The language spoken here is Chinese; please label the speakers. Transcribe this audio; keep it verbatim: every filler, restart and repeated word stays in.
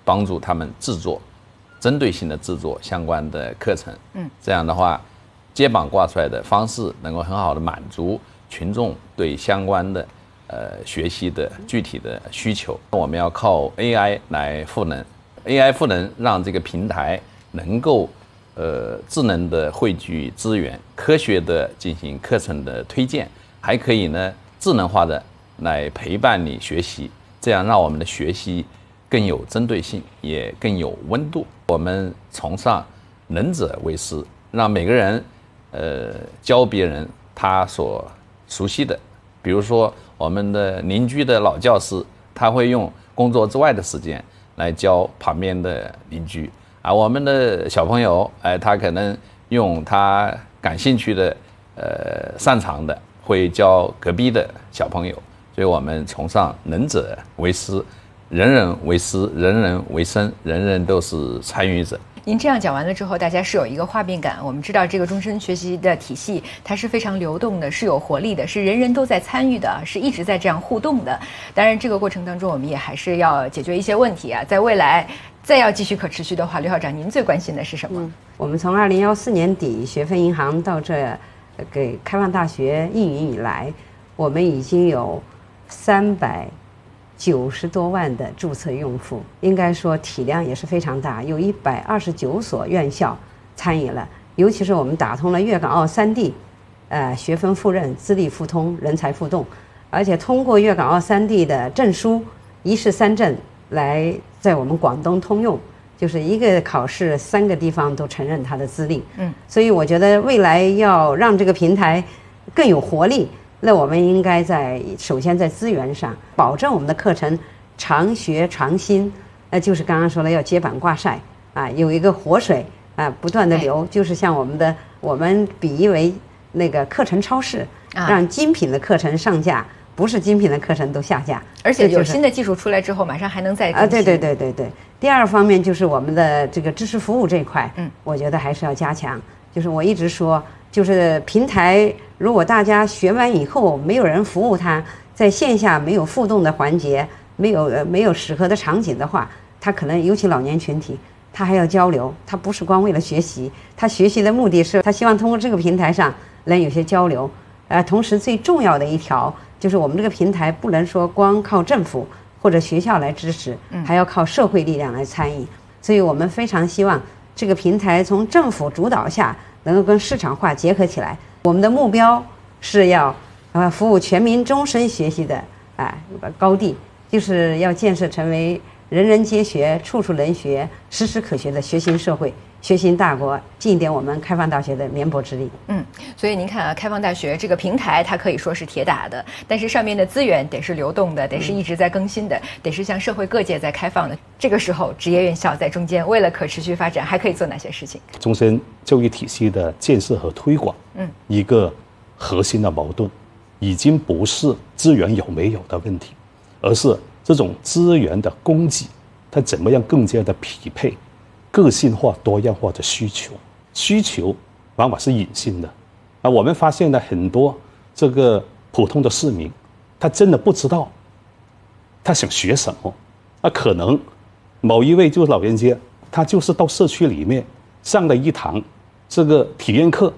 Speaker 1: 帮助他们制作针对性的制作相关的课程。嗯，这样的话，接榜挂出来的方式能够很好的满足群众对相关的呃学习的具体的需求。我们要靠 A I 来赋能 ，A I 赋能让这个平台能够呃智能的汇聚资源，科学的进行课程的推荐，还可以呢智能化的来陪伴你学习，这样让我们的学习更有针对性，也更有温度。我们崇尚能者为师，让每个人呃教别人他所熟悉的。比如说我们的邻居的老教师，他会用工作之外的时间来教旁边的邻居，而我们的小朋友，哎，他可能用他感兴趣的、呃擅长的，会教隔壁的小朋友。所以我们崇尚能者为师，人人为师，人人为生，人人都是参与者。
Speaker 2: 您这样讲完了之后，大家是有一个画面感。我们知道这个终身学习的体系，它是非常流动的，是有活力的，是人人都在参与的，是一直在这样互动的。当然，这个过程当中，我们也还是要解决一些问题啊。在未来再要继续可持续的话，刘校长，您最关心的是什么？嗯、
Speaker 3: 我们从二零幺四年底学分银行到这给开放大学运营以来，我们已经有三百九十多万的注册用户，应该说体量也是非常大，有一百二十九所院校参与了，尤其是我们打通了粤港澳三地，呃，学分互认、资历互通、人才互动，而且通过粤港澳三地的证书一试三证来在我们广东通用，就是一个考试三个地方都承认它的资历。嗯，所以我觉得未来要让这个平台更有活力。那我们应该在首先在资源上保证我们的课程常学常新，那就是刚刚说了要接板挂帅啊，有一个活水啊不断的流，就是像我们的我们比喻为那个课程超市，让精品的课程上架，不是精品的课程都下架，
Speaker 2: 而且有新的技术出来之后，马上还能再更新。
Speaker 3: 啊，对对对对对。第二方面就是我们的这个知识服务这一块，嗯，我觉得还是要加强。就是我一直说，就是平台如果大家学完以后没有人服务他，在线下没有互动的环节，没有呃没有适合的场景的话，他可能尤其老年群体，他还要交流，他不是光为了学习，他学习的目的是他希望通过这个平台上来有些交流。呃，同时最重要的一条就是我们这个平台不能说光靠政府或者学校来支持，还要靠社会力量来参与。所以我们非常希望这个平台从政府主导下能够跟市场化结合起来。我们的目标是要呃服务全民终身学习的啊高地，就是要建设成为人人皆学、处处能学、时时可学的学习社会、学习大国，尽一点我们开放大学的绵薄之力。
Speaker 2: 嗯，所以您看啊，开放大学这个平台它可以说是铁打的，但是上面的资源得是流动的，得是一直在更新的，嗯、得是向社会各界在开放的。这个时候，职业院校在中间，为了可持续发展，还可以做哪些事情？
Speaker 4: 终身教育体系的建设和推广，嗯，一个核心的矛盾，已经不是资源有没有的问题，而是这种资源的供给，它怎么样更加的匹配个性化、多样化的需求？需求往往是隐性的，啊，我们发现了很多这个普通的市民，他真的不知道他想学什么，那可能某一位就是老人家，他就是到社区里面上了一堂这个体验课，